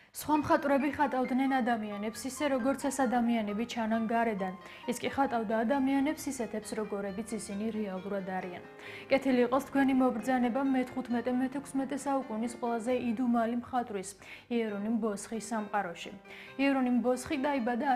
სხვა მხატვრები ხატავდნენ ადამიანებს ისე, როგორც ეს ადამიანები ჩანან გარედან. ის კი ხატავდა ადამიანებს ისეთებს, როგორებიც ისინი რეალურად არიან. კეთილი იყოს თქვენი მობრძანება მე-15-მე-16 საუკუნის ყველაზე იდუმალი მხატვრის, იერონიმ ბოსხის სამყაროში. იერონიმ ბოსხი დაიბადა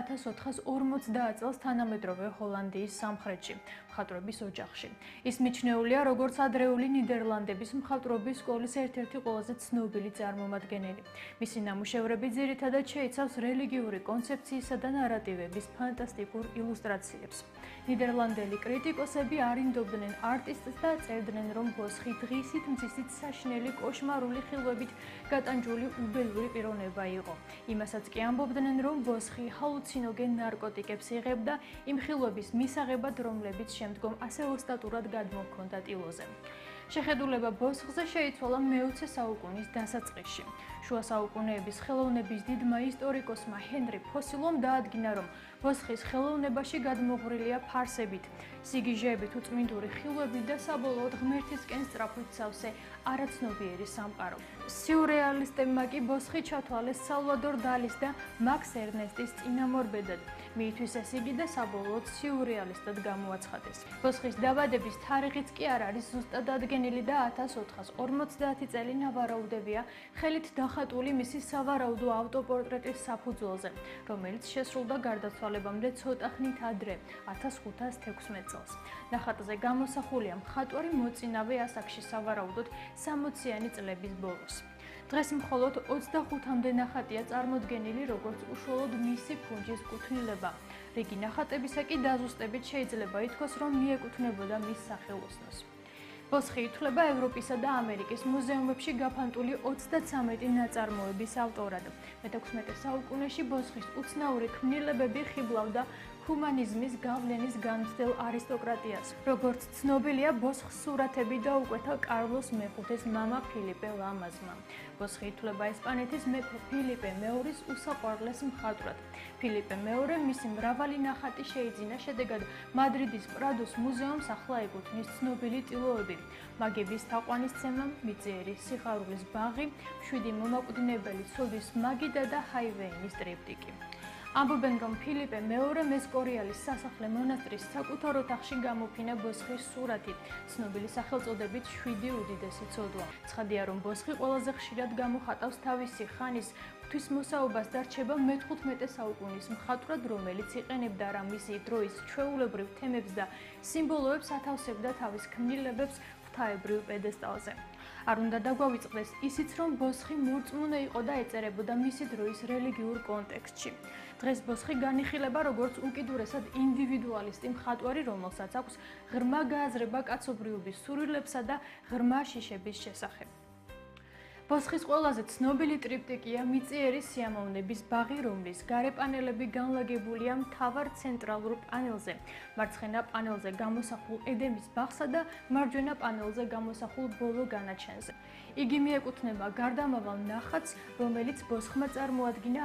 1450 წელს თანამედროვე ჰოლანდიის სამხრეთში, მხატვრების ოჯახში. ის მიჩნეულია როგორც ადრეული ნიდერლანდების მხატვრობის სკოლის ერთ-ერთი ყველაზე ცნობილი წარმომადგენელი. მისი ნამუშევრები ძირითადად შეიცავს რელიგიური კონცეფციისა და ნარატივების ფანტასტიკურ ილუსტრაციებს. ნიდერლანდელი კრიტიკოსები არინდობდნენ არტისტს და წერდნენ, რომ ბოსხი დღისით მზისით საშინელი კოშმარული ხილვებით გატანჯული უბედური პიროვნება იყო. იმასაც კი ამბობდნენ, რომ ბოსხი ჰალუცინოგენ ნარკოტიკებს იღებდა იმ ხილვების მისაღებად, რომლებიც შემდგომ ასე ოსტატურად გადმოჰქონდა ტილოზე. შეხედულება ბოსხზე შეიცვალა მე-20 საუკუნის დასაწყისში. შუა საუკუნეების ხელოვნების დიდმა ისტორიკოსმა ჰენრი ფოსილომ დაადგინა, რომ ბოსხის ხელოვნებაში გადმოღვრილია ფარსებით, სიგიჟეებით, უწმინდური ხილვებით და საბოლოოდ ღმერთისკენ სწრაფვით სავსე არაცნობიერი სამყარო. სიურრეალისტებმა კი ბოსხი ჩათვალეს სალვადორ დალის და მაქს ერნესტის წინამორბედად. მიითვისეს ეს იგი და საბოლოოდ სიურრეალისტად გამოაცხადეს. ბოსხის დაბადების თარიღიც კი არ არის ზუსტად დადგენილი და 1450 წელი ნავარაუდებია ხელით დახატული მისი სავარაუდო ავტოპორტრეტის საფუძველზე, რომელიც შესრულდა გარდაცვალებამდე ცოტა ხნით ადრე, 1516 წელს. ნახატზე გამოსახულია მხატვარი მოწინავე ასაკში, სავარაუდოდ 60-იანი წლების ბოლოს. დღეს მხოლოდ 25-მდე ნახატია წარმოდგენილი, როგორც უშუალოდ მისი ფუნჯის კუთვნილება. რიგი ნახატებისა კი დაზუსტებით შეიძლება ითქვას, რომ მიეკუთვნებოდა მის სახელოსნოს. ბოსხი ითვლება ევროპისა და ამერიკის მუზეუმებში გაფანტული 33 ნაწარმოების ავტორად. მე-16 საუკუნეში ბოსხის უცნაური ქმნილებები ხიბლავდა ჰუმანიზმის გავლენის განცდილ არისტოკრატიას. როგორც ცნობილია, ბოსხს სურათები დაუკვეთა კარლოს მეხუთეს მამა ფილიპე ლამაზმა. ბოსხი ითვლება ესპანეთის მეფე ფილიპე მეორის უსაყვარლეს მხატვრად. ფილიპე მეორე მისი მრავალი ნახატი შეიძინა, შედეგად მადრიდის პრადოს მუზეუმს ახლა ეკუთვნის ცნობილი ტილოები: მაგების თაყვანისცემა, მიწიერი სიხარულის ბაღი, 7 მომაკვდინებელი ცოდის მაგიდა და ჰაივეინის ტრიპტიკი. ამბობენ, რომ ფილიპე მეორე მესკორიალის სასახლე მონასტრის საკუთარ ოთახში გამოფინა ბოსხის სურათი, ცნობილი სახელწოდებით 7 უდიდესი ცოდვა. ცხადია, რომ ბოსხი ყველაზე ხშირად გამოხატავს თავისი ხანის ღვთისმოსაობას და რჩება მე-15 საუკუნის მხატვრად, რომელიც იყენებდა რა მისი დროის ჩვეულებრივ თემებს და სიმბოლოებს ათავსებდა თავის ქმნილებებს ღვთაებრივ პედესტალზე. არ უნდა დაგვავიწყდეს ისიც, რომ ბოსხი მორწმუნე იყო და ეწერებოდა მისი დროის რელიგიურ კონტექსტში. დღეს ბოსხი განიხილება როგორც უკიდურესად ინდივიდუალისტი მხატვარი, რომელსაც აქვს ღრმა გააზრება კაცობრიობის სურვილებსა და ღრმა შიშების შესახებ. ბოსხის ყველაზე ცნობილი ტრიპტიკია მიწიერი სიამოვნების ბაღი, რომლის გარე პანელები განლაგებულია მთავარ ცენტრალურ პანელზე, მარცხენა პანელზე გამოსახულ ედემის ბაღსა და მარჯვენა პანელზე გამოსახულ ბოლო განაჩენზე. იგი მიეკუთვნება გარდამავალ ნახატს, რომელიც ბოსხმა წარმოადგინა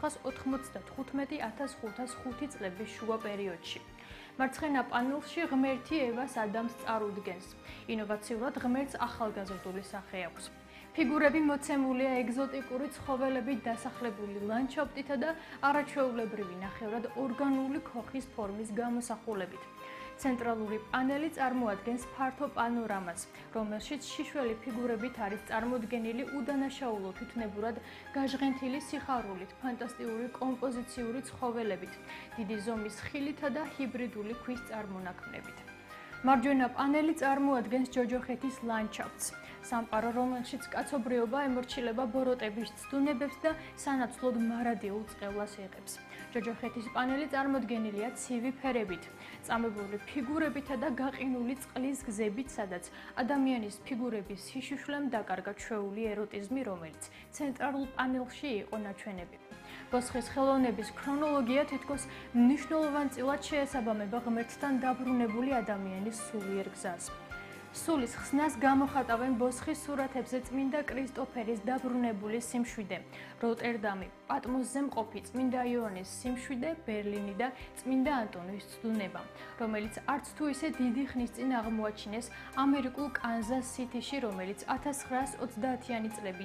1495-1505 წლების შუა პერიოდში. მარცხენა პანელში ღმერთი ევას ადამს წარუდგენს. ინოვაციურად ღმერთს ახალგაზრდული სახე აქვს. ფიგურები მოცემულია ეგზოტიკური ცხოველებით დასახლებული ლანდშაფტითა და არაჩვეულებრივი ნახევრად ორგანული ქოხის ფორმის გამოსახულებით. ცენტრალური პანელი წარმოადგენს ფართო პანორამას, რომელშიც შიშველი ფიგურებით არის წარმოდგენილი უდანაშაულო თვითნებურად გაჟღენთილი სიხარულით, ფანტასტიკური კომპოზიციური ცხოველებით, დიდი ზომის ხილითა და ჰიბრიდული ქვის წარმონაქმნებით. მარჯვენა პანელი წარმოადგენს ჯოჯოხეთის ლანდშაფტს, სამყარო, რომელშიც კაცობრიობა ემორჩილება ბოროტების ცდუნებებს და სანაცვლოდ მარადიულ წყევლას იღებს. ჯოჯოხეთის პანელი წარმოდგენილია ცივი ფერებით, წამებული ფიგურებითა და გაყინული წყლის გზებით, სადაც ადამიანის ფიგურების სიშიშვლემ დაკარგა ჩვეული ეროტიზმი, რომელიც ცენტრალურ პანელში იყო ნაჩვენები. ბოსხის ხელოვნების ქრონოლოგია თითქოს მნიშვნელოვანწილად შეესაბამება ღმერთთან დაბრუნებული ადამიანის სულიერ გზას. სულის ხსნას გამოხატავენ ბოსხის სურათებზე წმინდა კრისტოფერის დაბრუნებული სიმშვიდე, როტერდამი, პატმოსზე მყოფი წმინდა იოანეს სიმშვიდე, ბერლინი და წმინდა ანტონის ცდუნება, რომელიც არც თუ ისე დიდი ხნის წინ აღმოაჩინეს ამერიკულ კანზას სიტიში, რომელიც 1930-იანი წლების